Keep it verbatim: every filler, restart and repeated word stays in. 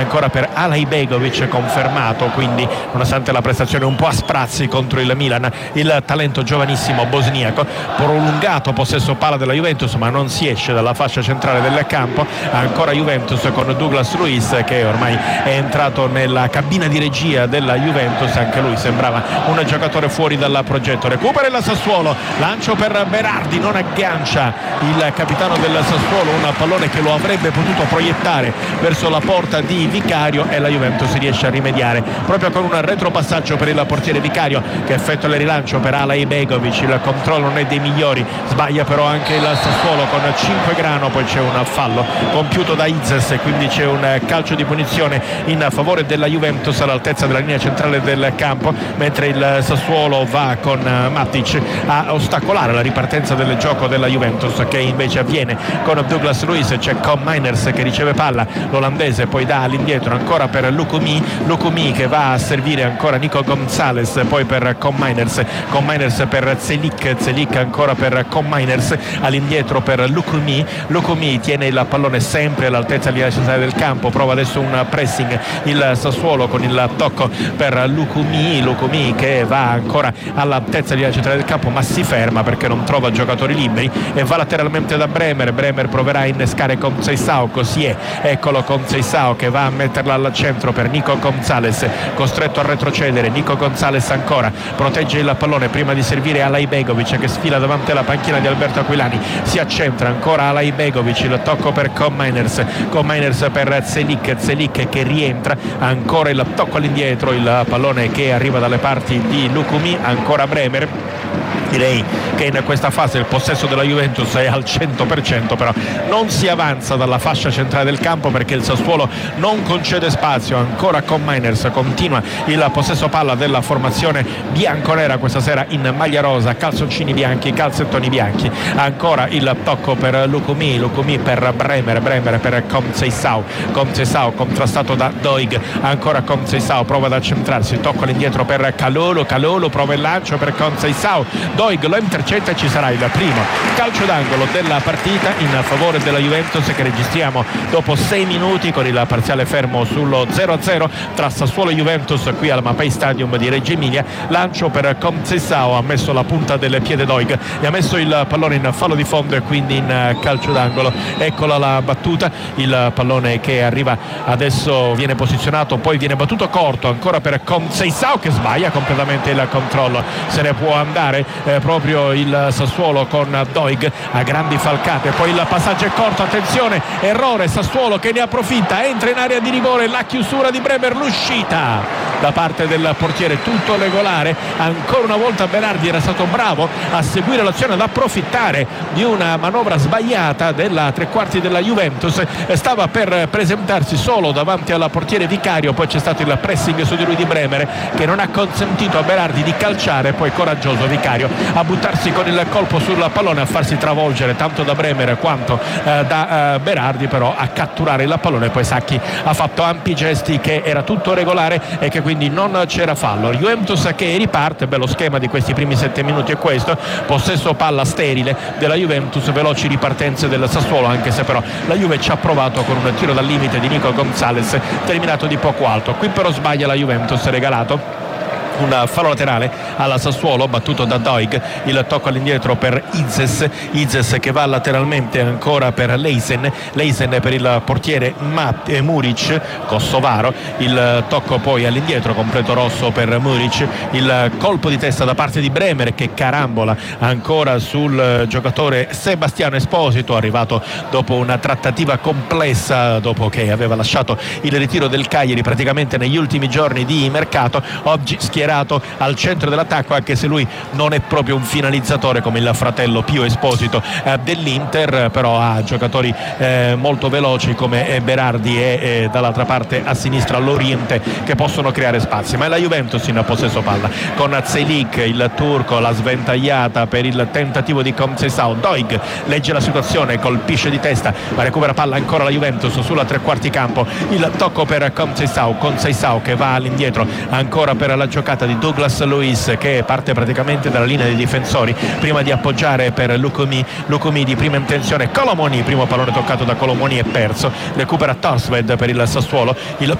ancora per Alaibegovic, confermato quindi nonostante la prestazione un po' a sprazzi contro il Milan, il talento giovanissimo bosniaco. Prolungato possesso palla della Juventus, ma non si esce dalla fascia centrale del campo. Ancora Juventus con Douglas Luiz, che ormai è entrato nella cabina di regia della Juventus, anche lui sembrava un giocatore fuori dal progetto. Recupera il Sassuolo, lancio per Berardi, non aggancia il capitano del Sassuolo un pallone che lo avrebbe potuto proiettare verso la porta di Vicario, e la Juventus riesce a rimediare proprio con un retropassaggio per il portiere Vicario, che effettua il rilancio per Alaibegovic. Il controllo non è dei migliori, sbaglia però anche il Sassuolo con cinque grano. Poi c'è un fallo compiuto da Izes e quindi c'è un calcio di punizione in favore della Juventus all'altezza della linea centrale del campo, mentre il Sassuolo va con Matic a ostacolare la ripartenza del gioco della Juventus, che invece avviene con Douglas Luiz. C'è Com Miners che riceve palla, l'olandese poi dà all'indietro ancora per Lukumi, Lukumi che va a servire ancora Nico Gonzalez, poi per Com Miners, Com Miners per Zelik, Zelik ancora per Com Miners, all'indietro per Lukumi, Lukumi tiene il pallone sempre all'altezza della centrale del campo, prova adesso un pressing il Sassuolo con il tocco per Lukumi, Lukumi che va ancora all'altezza della centrale del campo ma si ferma perché non trova giocatori liberi e va lateralmente da Bremer. Bremer proverà a innescare Conceição, così è, eccolo Conceição che va a metterla al centro per Nico Gonzalez, costretto a retrocedere. Nico Gonzalez ancora protegge il pallone prima di servire Alaibegovic, che sfila davanti alla panchina di Alberto Aquilani, si accentra ancora Alaibegovic, il tocco per Com Miners, Com Miners per Zelik, Zelik che rientra, ancora il tocco all'indietro, il pallone che arriva dalle parti di Lukumi, ancora Bremer. Direi che in questa fase il possesso della Juventus è al cento per cento, però non si avanza dalla fascia centrale del campo perché il Sassuolo non concede spazio. Ancora Com Miners, continua il possesso palla della formazione bianconera questa sera in maglia rosa, calzoncini bianchi, calzettoni bianchi. Ancora il tocco per Lukumi, Lukumi per Bremer, Bremer per Conceição, Conceição contrastato da Doig, ancora Conceição prova ad accentrarsi, tocco all'indietro per Kalulu, Kalulu prova il lancio per Conceição, Doig lo intercetta e ci sarà il primo calcio d'angolo della partita in favore della Juventus, che registriamo dopo sei minuti con il parziale fermo sullo zero a zero tra Sassuolo e Juventus qui al Mapei Stadium di Reggio Emilia. Lancio per Conceição, ha messo la punta del piede Doig e ha messo il pallone in fallo di fondo e quindi in calcio d'angolo. Eccola la battuta, il pallone che arriva adesso viene posizionato, poi viene battuto corto ancora per Conceição che sbaglia completamente il controllo. Se ne può andare eh, proprio il Sassuolo con Doig a grandi falcate, poi il passaggio è corto, attenzione, errore Sassuolo che ne approfitta, entra in area di rigore, la chiusura di Bremer, l'uscita da parte del portiere, tutto regolare. Ancora una volta Berardi era stato bravo a seguire l'azione, ad approfittare di una manovra sbagliata della tre quarti della Juventus, stava per presentarsi solo davanti al portiere Vicario, poi c'è stato il pressing su di lui di Bremer che non ha consentito a Berardi di calciare, poi coraggioso Vicario a buttarsi con il colpo sul pallone, a farsi travolgere tanto da Bremer quanto eh, da eh, Berardi, però a catturare il pallone. Poi Sacchi ha fatto ampi gesti che era tutto regolare e che quindi non c'era fallo. Juventus che riparte, bello schema di questi primi sette minuti è questo, possesso palla sterile della Juventus, veloci ripartenze del Sassuolo, anche se però la Juve ci ha provato con un tiro dal limite di Nico Gonzalez terminato di poco alto. Qui però sbaglia la Juventus, regalato un fallo laterale alla Sassuolo battuto da Doig, il tocco all'indietro per Izes, Izes che va lateralmente ancora per Leisen, Leisen per il portiere Mat- eh, Muric, kosovaro, il tocco poi all'indietro completo rosso per Muric, il colpo di testa da parte di Bremer che carambola ancora sul giocatore Sebastiano Esposito, arrivato dopo una trattativa complessa, dopo che aveva lasciato il ritiro del Cagliari praticamente negli ultimi giorni di mercato, oggi schierato al centro dell'attacco, anche se lui non è proprio un finalizzatore come il fratello Pio Esposito eh, dell'Inter, però ha giocatori eh, molto veloci come eh, Berardi e eh, dall'altra parte a sinistra Loriente che possono creare spazi. Ma è la Juventus in possesso palla con Zelik, il turco, la sventagliata per il tentativo di Conceição. Doig legge la situazione, colpisce di testa, ma recupera palla ancora la Juventus sulla tre quarti campo, il tocco per Conceição, Conceição che va all'indietro ancora per la giocata di Douglas Luiz che parte praticamente dalla linea dei difensori prima di appoggiare per Lukumi, Lukumi di prima intenzione, Colomoni, primo pallone toccato da Colomoni e perso, recupera Torsved per il Sassuolo, il